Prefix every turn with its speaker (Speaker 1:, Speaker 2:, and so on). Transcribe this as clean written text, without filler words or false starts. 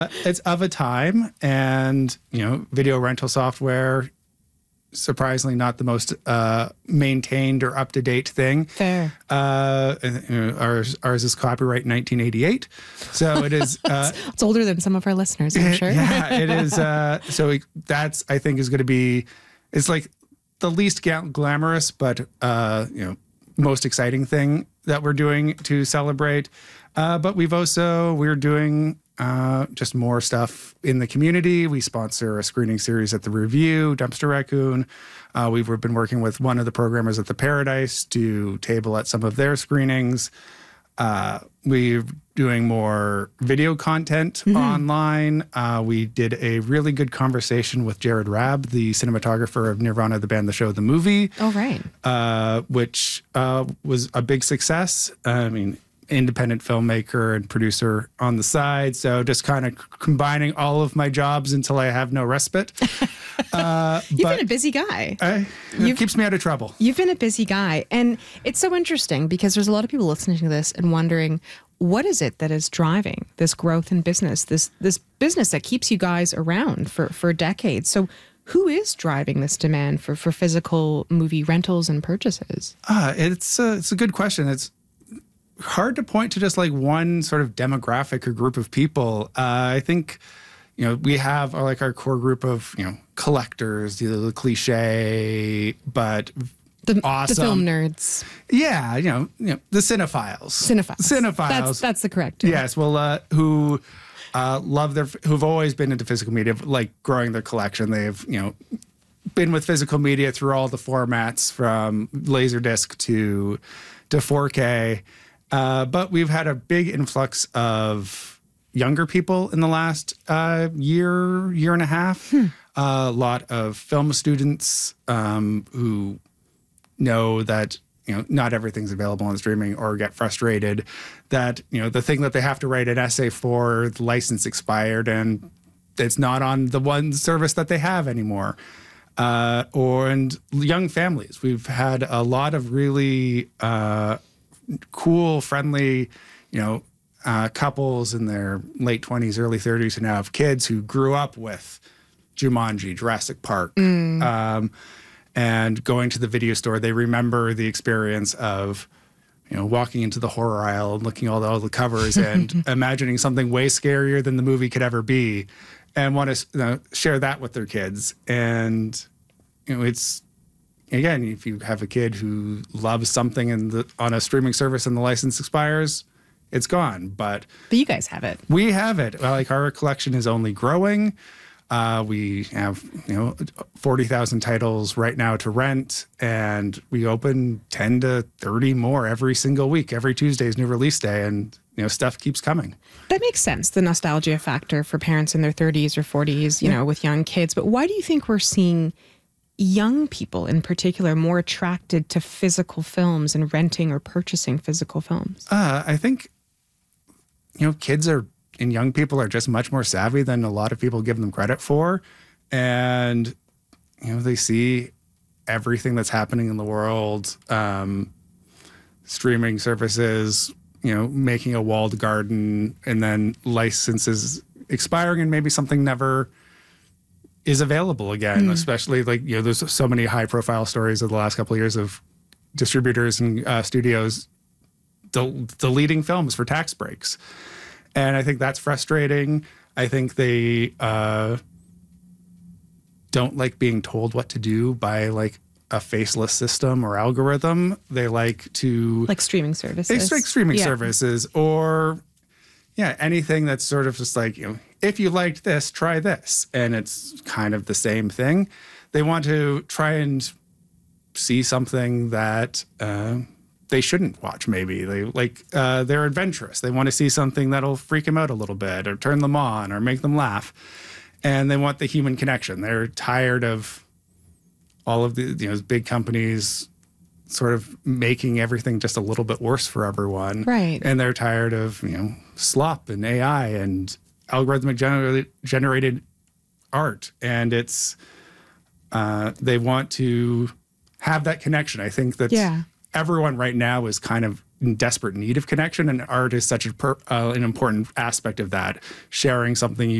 Speaker 1: It's of a time, and video rental software, surprisingly not the most maintained or up-to-date thing.
Speaker 2: Fair.
Speaker 1: Ours is copyright 1988, so it is.
Speaker 2: It's older than some of our listeners, I'm sure.
Speaker 1: Yeah, it is. So that's, I think, is going to be. It's like the least glamorous, but most exciting thing that we're doing to celebrate. But we're doing just more stuff in the community. We sponsor a screening series at the Review, Dumpster Raccoon. We've been working with one of the programmers at the Paradise to table at some of their screenings. We're doing more video content online. We did a really good conversation with Jared Rabb, the cinematographer of Nirvana, the band, the show, the movie.
Speaker 2: Oh, right.
Speaker 1: Which was a big success. Independent filmmaker and producer on the side. So just kind of combining all of my jobs until I have no respite.
Speaker 2: You've been a busy guy.
Speaker 1: It keeps me out of trouble.
Speaker 2: You've been a busy guy. And it's so interesting because there's a lot of people listening to this and wondering, what is it that is driving this growth in business, this business that keeps you guys around for decades? So who is driving this demand for physical movie rentals and purchases?
Speaker 1: It's a good question. It's hard to point to just like one sort of demographic or group of people. I think, we have our core group of, collectors, the cliche, but awesome.
Speaker 2: The film nerds.
Speaker 1: Yeah, the cinephiles. Cinephiles.
Speaker 2: That's the correct term.
Speaker 1: Yes, well, who who've always been into physical media, like growing their collection. They've, been with physical media through all the formats from Laserdisc to 4K. But we've had a big influx of younger people in the last year and a half. A lot of film students who know that not everything's available on streaming, or get frustrated that the thing that they have to write an essay for, the license expired and it's not on the one service that they have anymore. And young families. We've had a lot of really cool, friendly, couples in their late 20s, early 30s who now have kids who grew up with Jumanji, Jurassic Park, and going to the video store. They remember the experience of, walking into the horror aisle and looking at all the covers and imagining something way scarier than the movie could ever be, and want to share that with their kids. And, it's, again, if you have a kid who loves something on a streaming service and the license expires, it's gone. But
Speaker 2: you guys have it.
Speaker 1: We have it. Our collection is only growing. We have 40,000 titles right now to rent, and we open 10 to 30 more every single week. Every Tuesday is new release day, and stuff keeps coming.
Speaker 2: That makes sense, the nostalgia factor for parents in their 30s or 40s, with young kids. But why do you think we're seeing young people in particular more attracted to physical films and renting or purchasing physical films?
Speaker 1: I think, kids and young people are just much more savvy than a lot of people give them credit for. And, they see everything that's happening in the world, streaming services, making a walled garden, and then licenses expiring and maybe something never is available again, especially there's so many high profile stories of the last couple of years of distributors and studios deleting films for tax breaks. And I think that's frustrating. I think they don't like being told what to do by a faceless system or algorithm. They like to...
Speaker 2: streaming services.
Speaker 1: Streaming services, or anything that's sort of just if you liked this, try this. And it's kind of the same thing. They want to try and see something that they shouldn't watch, maybe. They're adventurous. They want to see something that'll freak them out a little bit or turn them on or make them laugh. And they want the human connection. They're tired of all of the big companies sort of making everything just a little bit worse for everyone.
Speaker 2: Right.
Speaker 1: And they're tired of, slop and AI and algorithmic generated art. And it's, they want to have that connection. I think that everyone right now is kind of in desperate need of connection, and art is such an important aspect of that. Sharing something you